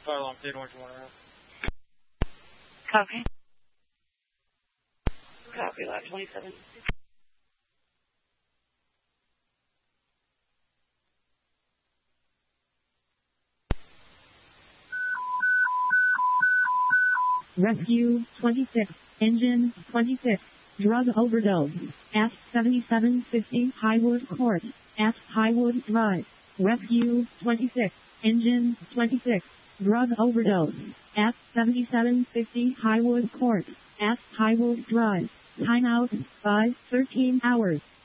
Pylon, Theodore 21. Copy. Copy, Lab 27. Rescue 26, Engine 26, drug overdose, at 7750 Highwood Court, at Highwood Drive. Rescue 26, Engine 26, drug overdose, at 7750 Highwood Court, at Highwood Drive. Timeout 5:13 hours.